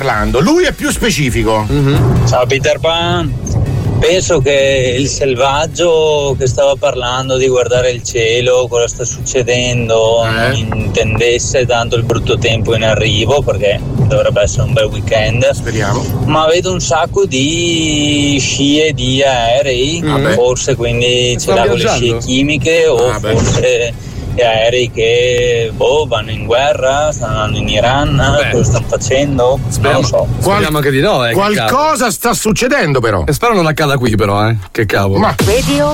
parlando. Lui è più specifico. Ciao Peter Pan. Penso che il selvaggio che stava parlando di guardare il cielo, cosa sta succedendo, non intendesse tanto il brutto tempo in arrivo, perché dovrebbe essere un bel weekend. Speriamo. Ma vedo un sacco di scie di aerei, forse quindi ce l'ha con le scie chimiche o forse gli aerei che vanno in guerra, stanno andando in Iran, cosa stanno facendo? Non lo so. Speriamo che di no, qualcosa sta succedendo però. E spero non accada qui però, che cavolo. Radio